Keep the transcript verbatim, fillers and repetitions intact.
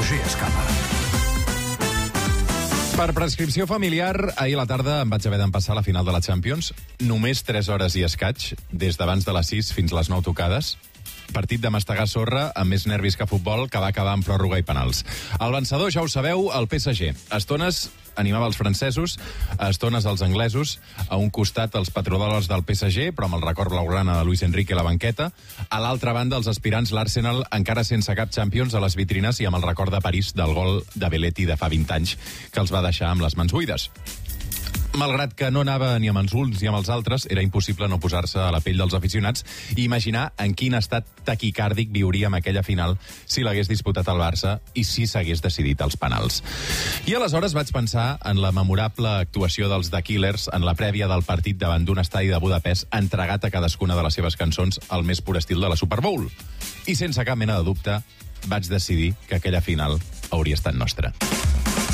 Roger Escapa. Per prescripció familiar, ahir a la tarda em vaig haver d'empassar la final de la Champions. Només tres hores i escaig, des d'abans de les sis fins les nou tocades. Partit de mastegar sorra amb més nervis que futbol, que va acabar amb pròrroga i penals. El vencedor, ja ho sabeu, el P S G. A estones animava els francesos, a estones els anglesos, a un costat els petrodòlars del P S G, però amb el record blaugrana de Luis Enrique a la banqueta, a l'altra banda els aspirants l'Arsenal, encara sense cap Champions a les vitrines i amb el record de París del gol de Belletti de fa vint anys, que els va deixar amb les mans buides. Malgrat que no anava ni amb els uns ni amb els altres, era impossible no posar-se a la pell dels aficionats i imaginar en quin estat taquicàrdic viuríem aquella final si l'hagués disputat el Barça i si s'hagués decidit els penals. I aleshores vaig pensar en la memorable actuació dels The Killers en la prèvia del partit davant d'un estadi de Budapest entregat a cadascuna de les seves cançons al més pur estil de la Super Bowl. I sense cap mena de dubte vaig decidir que aquella final hauria estat nostra.